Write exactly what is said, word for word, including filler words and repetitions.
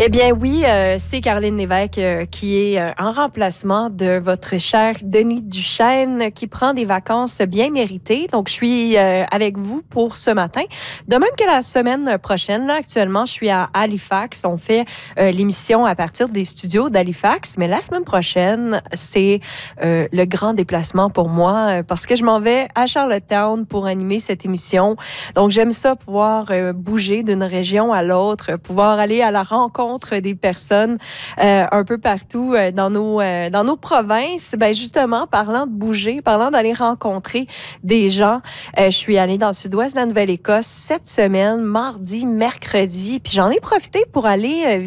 Eh bien oui, euh, c'est Caroline Lévesque euh, qui est euh, en remplacement de votre cher Denis Duchesne qui prend des vacances bien méritées. Donc, je suis euh, avec vous pour ce matin. De même que la semaine prochaine, là, actuellement, je suis à Halifax. On fait euh, l'émission à partir des studios d'Halifax. Mais la semaine prochaine, c'est euh, le grand déplacement pour moi euh, parce que je m'en vais à Charlottetown pour animer cette émission. Donc, j'aime ça, pouvoir euh, bouger d'une région à l'autre, pouvoir aller à la rencontre des personnes euh, un peu partout euh, dans nos euh, dans nos provinces. Ben justement, parlant de bouger, parlant d'aller rencontrer des gens, euh, je suis allée dans le sud-ouest de la Nouvelle-Écosse cette semaine, mardi, mercredi, puis j'en ai profité pour aller euh,